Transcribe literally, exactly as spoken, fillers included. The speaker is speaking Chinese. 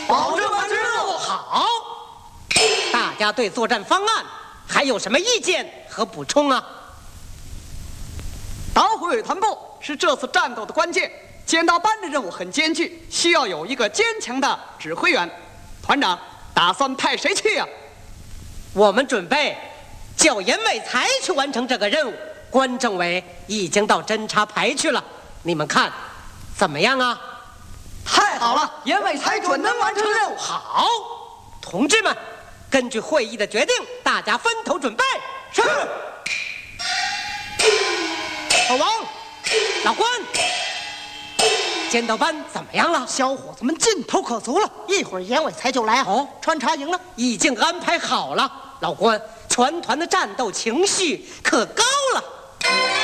保证完成任务。 好，大家对作战方案还有什么意见和补充啊？ 党委团部是这次战斗的关键，剪刀班的任务很艰巨，需要有一个坚强的指挥员。团长打算派谁去呀？ 我们准备叫严伟才去完成这个任务。关政委已经到侦察排去了，你们看怎么样啊？ 太好了，严伟才准能完成任务。 好，同志们，根据会议的决定，大家分头准备。 是。 老王，老关，尖刀班怎么样了？ 小伙子们劲头可足了，一会儿严伟才就来。 哦， 穿插营了， 已经安排好了。老关，全团的战斗情绪可高